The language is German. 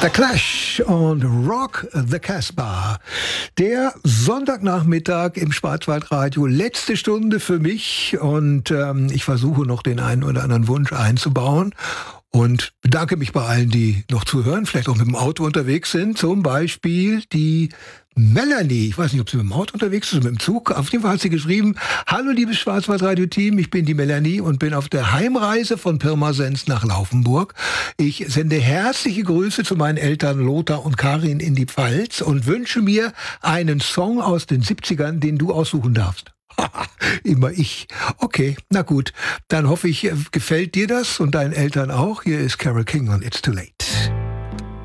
The Clash und Rock the Casbah. Der Sonntagnachmittag im Schwarzwaldradio. Letzte Stunde für mich und ich versuche noch den einen oder anderen Wunsch einzubauen. Und bedanke mich bei allen, die noch zuhören, vielleicht auch mit dem Auto unterwegs sind. Zum Beispiel die Melanie. Ich weiß nicht, ob sie mit dem Auto unterwegs ist oder mit dem Zug. Auf jeden Fall hat sie geschrieben: Hallo liebes Schwarzwaldradio-Team, ich bin die Melanie und bin auf der Heimreise von Pirmasens nach Laufenburg. Ich sende herzliche Grüße zu meinen Eltern Lothar und Karin in die Pfalz und wünsche mir einen Song aus den 70ern, den du aussuchen darfst. Immer ich. Okay, na gut. Dann hoffe ich, gefällt dir das und deinen Eltern auch. Hier ist Carole King und It's Too Late.